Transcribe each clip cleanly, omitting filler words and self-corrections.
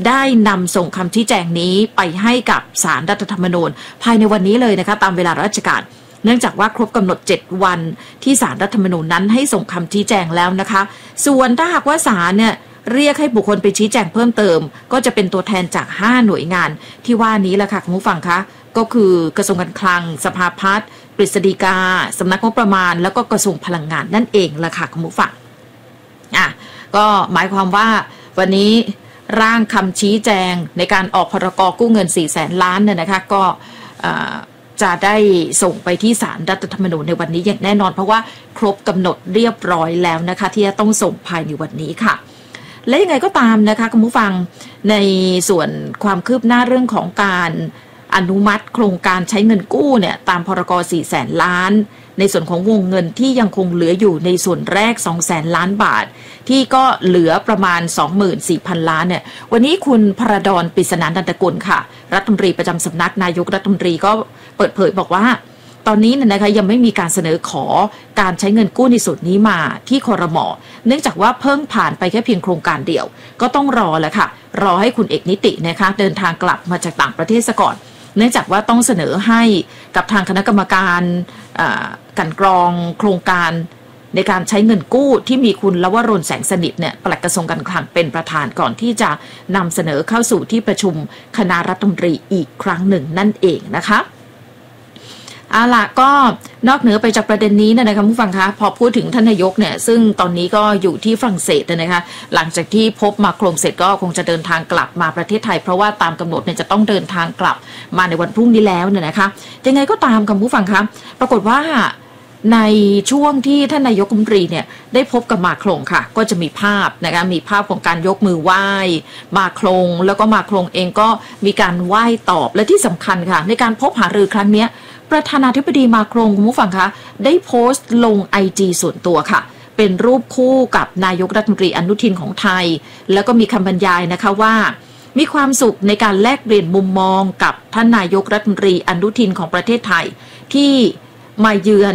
ได้นำส่งคำชี้แจงนี้ไปให้กับศาลรัฐธรรมนูญภายในวันนี้เลยนะคะตามเวลาราชการเนื่องจากว่าครบกำหนด7วันที่ศาลรัฐธรรมนูญนั้นให้ส่งคำชี้แจงแล้วนะคะส่วนถ้าหากว่าศาลเนี่ยเรียกให้บุคคลไปชี้แจงเพิ่มเติมก็จะเป็นตัวแทนจาก5หน่วยงานที่ว่านี้แหละค่ะคุณผู้ฟังคะก็คือกระทรวงการคลังสภาพัฒน์กฤษฎีกาสำนักงบประมาณแล้วก็กระทรวงพลังงานนั่นเองแหละค่ะคุณผู้ฟังก็หมายความว่าวันนี้ร่างคำชี้แจงในการออกพรก.กู้เงิน 400,000 ล้านเนี่ยนะคะก็จะได้ส่งไปที่ศาลรัฐธรรมนูญในวันนี้อย่างแน่นอนเพราะว่าครบกำหนดเรียบร้อยแล้วนะคะที่จะต้องส่งภายในวันนี้ค่ะและยังไงก็ตามนะคะคุณผู้ฟังในส่วนความคืบหน้าเรื่องของการอนุมัติโครงการใช้เงินกู้เนี่ยตามพรก. 400,000 ล้านในส่วนของวงเงินที่ยังคงเหลืออยู่ในส่วนแรก 200,000 ล้านบาทที่ก็เหลือประมาณ 24,000 ล้านเนี่ยวันนี้คุณพระดอน ปริศนานันทกุลค่ะรัฐมนตรีประจำสำนักนายกรัฐมนตรีก็เปิดเผยบอกว่าตอนนี้นะคะยังไม่มีการเสนอขอการใช้เงินกู้ในส่วนนี้มาที่ครม.เนื่องจากว่าเพิ่งผ่านไปแค่เพียงโครงการเดียวก็ต้องรอแหละค่ะรอให้คุณเอกนิตินะคะเดินทางกลับมาจากต่างประเทศซะก่อนเนื่องจากว่าต้องเสนอให้กับทางคณะกรรมการกลั่นกรองโครงการในการใช้เงินกู้ที่มีคุณลวรน แสงสนิทเนี่ยปลัดกระทรวงการคลังเป็นประธานก่อนที่จะนำเสนอเข้าสู่ที่ประชุมคณะรัฐมนตรีอีกครั้งหนึ่งนั่นเองนะคะเอาล่ะก็นอกเหนือไปจากประเด็นนี้นะคะผู้ฟังคะพอพูดถึงท่านนายกเนี่ยซึ่งตอนนี้ก็อยู่ที่ฝรั่งเศสนะคะหลังจากที่พบมาโครงเสร็จก็คงจะเดินทางกลับมาประเทศไทยเพราะว่าตามกำหนดเนี่ยจะต้องเดินทางกลับมาในวันพรุ่งนี้แล้วเนี่ยนะคะยังไงก็ตามคุณผู้ฟังคะปรากฏว่าในช่วงที่ท่านนายกรัฐมนตรีเนี่ยได้พบกับมาโครงค่ะก็จะมีภาพนะคะมีภาพของการยกมือไหว้มาโครงแล้วก็มาโครงเองก็มีการไหว้ตอบและที่สำคัญค่ะในการพบหารือครั้งนี้ประธานาธิบดีมาโครงคุณผู้ฟังคะได้โพสต์ลง IG ส่วนตัวค่ะเป็นรูปคู่กับนายกรัฐมนตรีอนุทินของไทยแล้วก็มีคำบรรยายนะคะว่ามีความสุขในการแลกเปลี่ยนมุมมองกับท่านนายกรัฐมนตรีอนุทินของประเทศไทยที่มาเยือน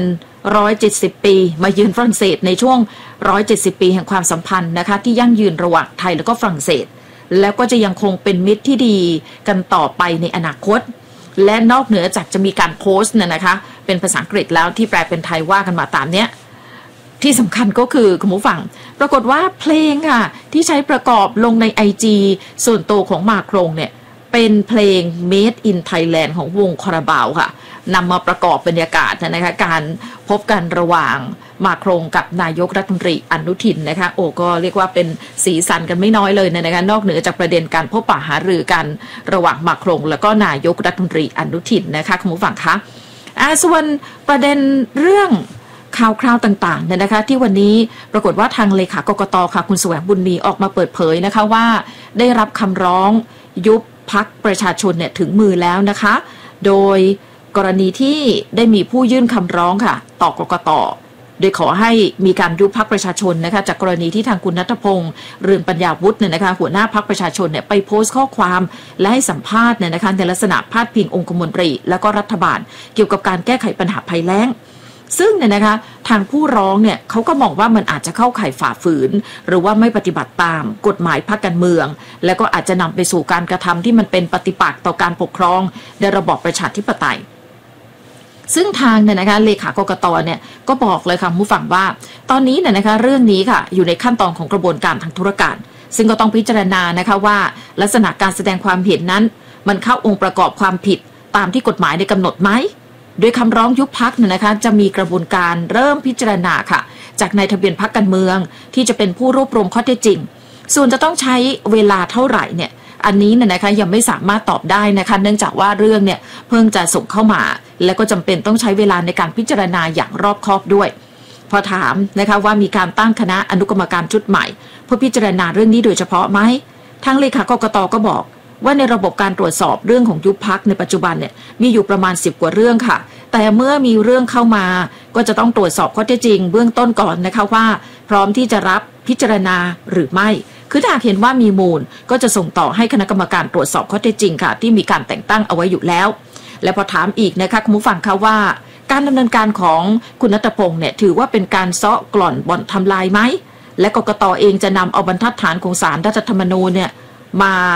170 ปีมาเยือนฝรั่งเศสในช่วง170 ปีแห่งความสัมพันธ์นะคะที่ยั่งยืนระหว่างไทยแล้วก็ฝรั่งเศสแล้วก็จะยังคงเป็นมิตรที่ดีกันต่อไปในอนาคตและนอกเหนือจากจะมีการโพสต์เนี่ยนะคะเป็นภาษาอังกฤษแล้วที่แปลเป็นไทยว่ากันมาตามเนี้ยที่สำคัญก็คือคุณผู้ฟังปรากฏว่าเพลงค่ะที่ใช้ประกอบลงใน IG ส่วนตัวของมาโครงเนี่ยเป็นเพลง Made in Thailand ของวงคาราบาวค่ะนำมาประกอบบรรยากาศนะคะการพบกันระหว่างมาโครงกับนายกรัฐมนตรีอนุทินนะคะโอ้ก็เรียกว่าเป็นสีสันกันไม่น้อยเลยนะคะนอกเหนือจากประเด็นการพบปะหารือกันระหว่างมาโครงแล้วก็นายกรัฐมนตรีอนุทินนะคะคุณผู้ฟังคะส่วนประเด็นเรื่องข่าวคราวต่างๆเนี่ยนะคะที่วันนี้ปรากฏว่าทางเลขากกต.ค่ะคุณแสวงบุญมีออกมาเปิดเผยนะคะว่าได้รับคำร้องยุบพรรคประชาชนเนี่ยถึงมือแล้วนะคะโดยกรณีที่ได้มีผู้ยื่นคำร้องค่ะต่อกกต.โดยขอให้มีการยุบพรรคประชาชนนะคะจากกรณีที่ทางคุณณัฐพงษ์เรืองปัญญาวุฒิเนี่ยนะคะหัวหน้าพรรคประชาชนเนี่ยไปโพสต์ข้อความและให้สัมภาษณ์เนี่ยนะคะในลักษณะพาดพิงองคมนตรีแล้วก็รัฐบาลเกี่ยวกับการแก้ไขปัญหาภัยแล้งซึ่งเนี่ยนะคะทางผู้ร้องเนี่ยเขาก็มองว่ามันอาจจะเข้าข่ายฝ่าฝืนหรือว่าไม่ปฏิบัติตามกฎหมายพรรคการเมืองแล้วก็อาจจะนำไปสู่การกระทำที่มันเป็นปฏิปักษ์ต่อการปกครองในระบอบประชาธิปไตยซึ่งทางเนี่ยนะคะเลขากกต.เนี่ยก็บอกเลยค่ะผู้ฟังว่าตอนนี้เนี่ยนะคะเรื่องนี้ค่ะอยู่ในขั้นตอนของกระบวนการทางธุรการซึ่งก็ต้องพิจารณานะคะว่าลักษณะการแสดงความเห็นนั้นมันเข้าองค์ประกอบความผิดตามที่กฎหมายได้กำหนดไหมโดยคำร้องยุบพรรคเนี่ยนะคะจะมีกระบวนการเริ่มพิจารณาค่ะจากนายทะเบียนพรรคการเมืองที่จะเป็นผู้รวบรวมข้อเท็จจริงส่วนจะต้องใช้เวลาเท่าไหร่เนี่ยอันนี้เนี่ยนะคะยังไม่สามารถตอบได้นะคะเนื่องจากว่าเรื่องเนี่ยเพิ่งจะส่งเข้ามาและก็จำเป็นต้องใช้เวลาในการพิจารณาอย่างรอบคอบด้วยพอถามนะคะว่ามีการตั้งคณะอนุกรรมการชุดใหม่เพื่อพิจารณาเรื่องนี้โดยเฉพาะไหมทางเลขากกต.ก็บอกว่าในระบบการตรวจสอบเรื่องของยุบพรรคในปัจจุบันเนี่ยมีอยู่ประมาณ10 กว่าเรื่องค่ะแต่เมื่อมีเรื่องเข้ามาก็จะต้องตรวจสอบข้อเท็จจริงเบื้องต้นก่อนนะคะว่าพร้อมที่จะรับพิจารณาหรือไม่คือถ้าเห็นว่ามีมูลก็จะส่งต่อให้คณะกรรมการตรวจสอบข้อเท็จจริงค่ะที่มีการแต่งตั้งเอาไว้อยู่แล้วและพอถามอีกนะคะคุณผู้ฟังคะว่าการดำเนินการของคุณณัฐพงษ์เนี่ยถือว่าเป็นการเซาะกล่อนบ่อนทำลายไหมและกกต.เองจะนำเอาบรรทัดฐานของศาลรัฐธรรมนูญเนี่ยมา